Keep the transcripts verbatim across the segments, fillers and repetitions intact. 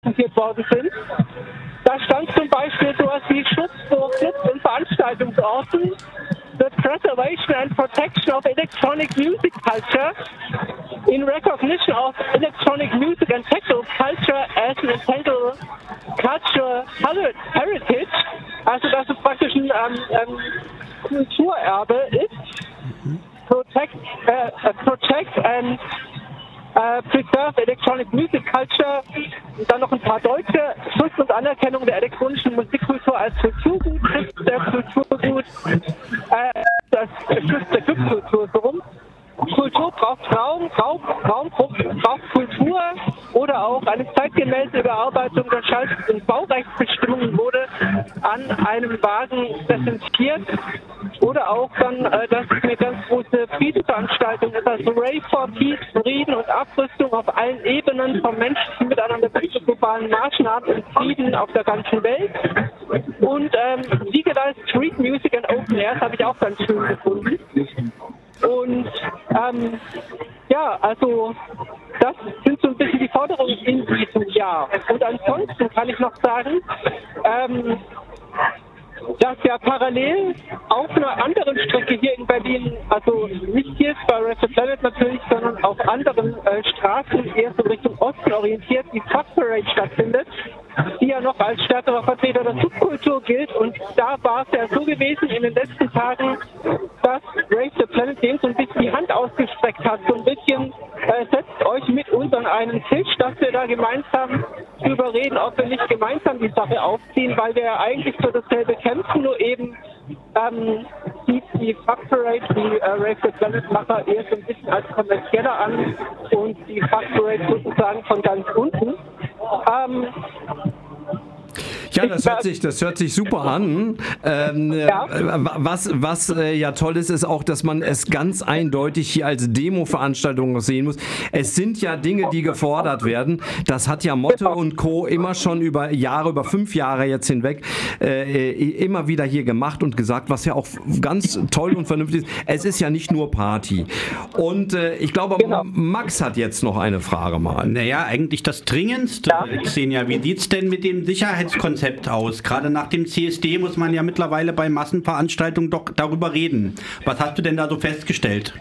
präsentiert worden sind. Da stand zum Beispiel sowas wie Schutz vor Clubs und Veranstaltungsorten, the preservation and protection of electronic music culture in recognition of electronic music and techno culture as an integral cultural heritage. Also dass es praktisch ein ähm, ähm, Kulturerbe ist. Protect, uh, protect and uh, preserve electronic music culture. Und dann noch ein paar deutsche. Schutz und Anerkennung der elektronischen Musikkultur als Kulturgut, Schutz der Kulturgut, äh, das Schutz der Clubkultur, so rum. Kultur braucht Raum, Raum, Raum braucht Kultur oder auch eine zeitgemäße Überarbeitung der Schalt- und Baurechtsbestimmungen wurde an einem Wagen präsentiert oder auch dann, äh, das ist eine ganz große Friedensveranstaltung ist, also Rave for Peace, Frieden und Abrüstung auf allen Ebenen vom menschlichen Miteinander bis zu globalen Maßnahmen und Frieden auf der ganzen Welt. Und ähm, Legalized Street Music and Open Air, das habe ich auch ganz schön gefunden. Und ähm, ja, also das sind so ein bisschen die Forderungen in diesem Jahr. Und ansonsten kann ich noch sagen, ähm, dass ja parallel auf einer anderen Strecke hier in Berlin, also nicht hier bei Rave the Planet natürlich, sondern auf anderen äh, Straßen, eher so Richtung Osten orientiert, die Fuck Parade stattfindet, die ja noch als stärkerer Vertreter der Subkultur gilt. Und da war es ja so gewesen in den letzten Tagen, dass Rave the Planet dem so ein bisschen die Hand ausgestreckt hat, so ein bisschen äh, setzt euch mit uns an einen Tisch, dass wir da gemeinsam drüber reden, ob wir nicht gemeinsam die Sache aufziehen, weil wir ja eigentlich für dasselbe kämpfen, nur eben ähm, sieht die Fuck Parade, die äh, Rave the Planet Macher eher so ein bisschen als kommerzieller an und die Fuck Parade sozusagen von ganz unten. Ähm, Ja, das hört sich, das hört sich super an. Ähm, ja. Was, was äh, ja toll ist, ist auch, dass man es ganz eindeutig hier als Demo-Veranstaltung sehen muss. Es sind ja Dinge, die gefordert werden. Das hat ja Motte und Co. immer schon über Jahre, über fünf Jahre jetzt hinweg äh, immer wieder hier gemacht und gesagt, was ja auch ganz toll und vernünftig ist. Es ist ja nicht nur Party. Und äh, ich glaube, genau. Max hat jetzt noch eine Frage mal. Naja, eigentlich das Dringendste, ja. Xenia, wie sieht es denn mit dem Sicherheitskonzept aus? Gerade nach dem C S D muss man ja mittlerweile bei Massenveranstaltungen doch darüber reden. Was hast du denn da so festgestellt?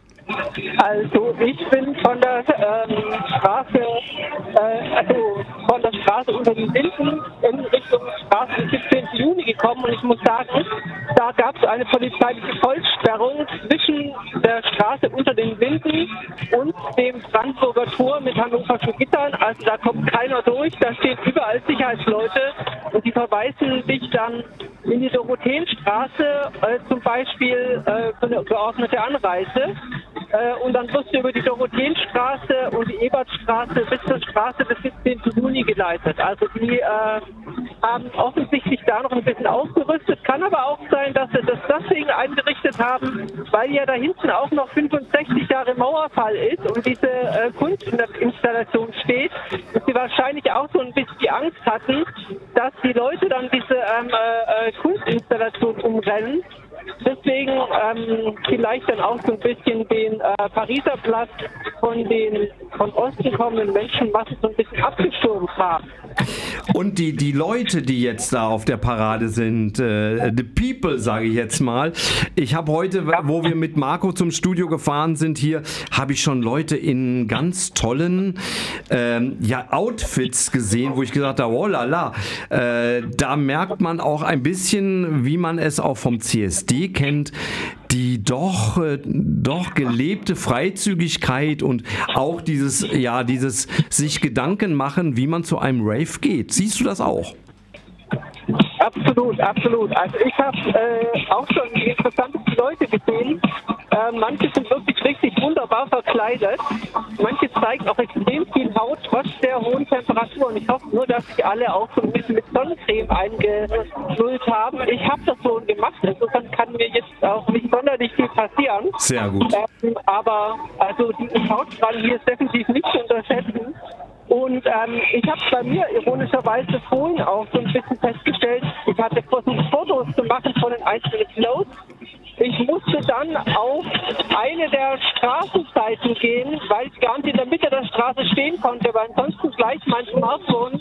Also ich bin von der ähm, Straße, äh, also von der Straße unter den Linden in Richtung Straße siebzehnten Juni gekommen und ich muss sagen, da gab es eine polizeiliche Vollsperrung zwischen der Straße unter den Linden und dem Brandenburger Tor mit hannoverschen Gittern. Also da kommt keiner durch, da stehen überall Sicherheitsleute und die verweisen dich dann in die Dorotheenstraße äh, zum Beispiel äh, für eine geordnete Anreise. Äh, und dann wirst du über die Dorotheenstraße und die Ebertstraße bis zur Straße des siebzehnten Juni geleitet. Also die äh, haben offensichtlich da noch ein bisschen aufgerüstet. Kann aber auch sein, dass sie das deswegen eingerichtet haben, weil ja da hinten auch noch fünfundsechzig Jahre Mauerfall ist und diese äh, Kunstinstallation steht. Und sie wahrscheinlich auch so ein bisschen die Angst hatten, dass die Leute dann diese ähm, äh, Kunstinstallation umrennen. Deswegen ähm, vielleicht dann auch so ein bisschen den äh, Pariser Platz von den von Osten kommenden Menschenmassen so ein bisschen abgestürmt haben. Und die, die Leute, die jetzt da auf der Parade sind, äh, the people, sage ich jetzt mal. Ich habe heute, ja. wo wir mit Marco zum Studio gefahren sind hier, habe ich schon Leute in ganz tollen ähm, ja, Outfits gesehen, wo ich gesagt habe, oh la la, äh, da merkt man auch ein bisschen, wie man es auch vom C S D kennt, die doch, äh, doch gelebte Freizügigkeit und auch dieses, ja, dieses sich Gedanken machen, wie man zu einem Rave geht. Siehst du das auch? Absolut, absolut. Also ich habe äh, auch schon interessante Leute gesehen. Äh, manche sind wirklich richtig wunderbar verkleidet. Manche zeigen auch extrem viel Haut trotz der hohen Temperaturen. Ich hoffe nur, dass sie alle auch so ein bisschen mit Sonnencreme eingelullt haben. Ich habe das so gemacht, insofern kann mir jetzt auch nicht sonderlich viel passieren. Sehr gut. Ähm, aber also die Hautstrahlen hier ist definitiv nicht zu unterschätzen. Und ähm, ich habe bei mir ironischerweise vorhin auch so ein bisschen festgestellt, ich hatte versucht, Fotos zu machen von den einzelnen Flows. Ich musste dann auf eine der Straßenseiten gehen, weil ich gar nicht in der Mitte der Straße stehen konnte, weil ansonsten gleich mein Smartphone